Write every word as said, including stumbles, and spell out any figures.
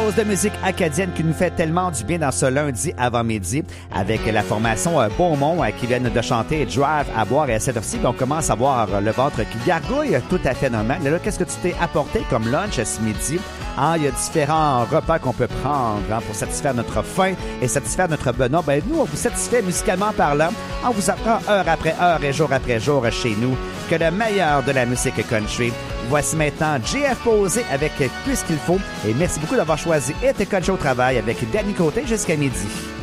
dose de musique acadienne qui nous fait tellement du bien dans ce lundi avant-midi avec la formation euh, Beaumont euh, qui viennent de chanter Drive à boire. Et à cette heure-ci, on commence à voir euh, le ventre qui gargouille tout à fait normal. Et là, qu'est-ce que tu t'es apporté comme lunch ce midi? Ah, il y a différents repas qu'on peut prendre hein, pour satisfaire notre faim et satisfaire notre bonheur. Ben, nous, on vous satisfait musicalement parlant. On vous apprend heure après heure et jour après jour chez nous que le meilleur de la musique country. Voici maintenant J F Posé avec Puisqu'il faut. Et merci beaucoup d'avoir choisi Et t'es country au travail avec Danny Côté jusqu'à midi.